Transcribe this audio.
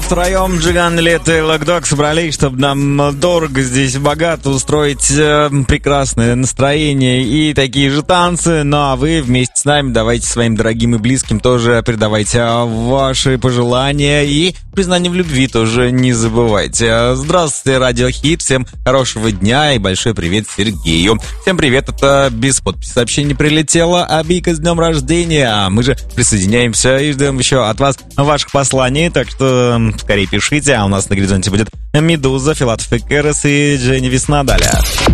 втроем Джиган, Лет и Локдог собрались, чтобы нам дорого здесь богато устроить прекрасное настроение и такие же танцы. Ну а вы вместе с нами давайте своим дорогим и близким тоже передавайте ваши пожелания и признание в любви тоже не забывайте. Здравствуйте, Радио Хит, всем хорошего дня и большой привет Сергею. Всем привет, это без подписи сообщение прилетело, а Бика с днем рождения. Мы же присоединяемся и ждем еще от вас ваших посланий, так что скорее пишите, а у нас на горизонте будет Медуза, Филатов и Кэрос и Дженни Весна далее.